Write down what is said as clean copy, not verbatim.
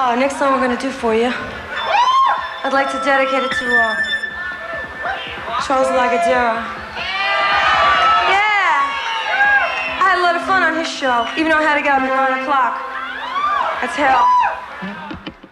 Next song we're gonna do for you, I'd like to dedicate it to Charles Lagadera. Yeah! I had a lot of fun on his show, even though I had to get up at 9 o'clock. That's hell.